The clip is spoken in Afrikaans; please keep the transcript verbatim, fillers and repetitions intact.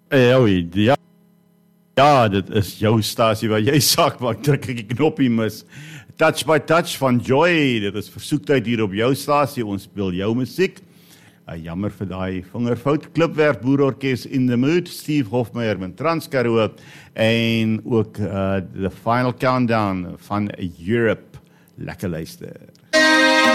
Ja, ja, ja, dit is jou stasie waar jy sak, maar ek druk ek die knoppie mis. Touch by Touch van Joy, dit is versoektyd hier op jou stasie, ons speel jou musiek. Uh, jammer vir daai vingerfout. Klipwerk Boerorkes in the Mood, Steve Hofmeyer met Transkaroo en ook uh, The Final Countdown van Europe. Lekker luister.